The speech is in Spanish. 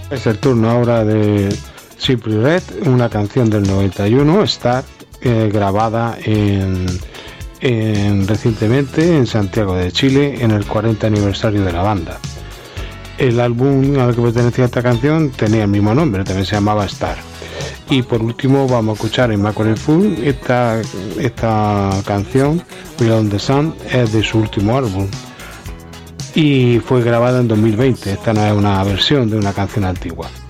Es el turno ahora de Simply Red, una canción del 91, Star, grabada recientemente en Santiago de Chile en el 40 aniversario de la banda. El álbum al que pertenecía esta canción tenía el mismo nombre, también se llamaba Star. Y por último vamos a escuchar en Immaculate Full esta canción, Beyond the Sun, es de su último álbum y fue grabada en 2020. Esta no es una versión de una canción antigua.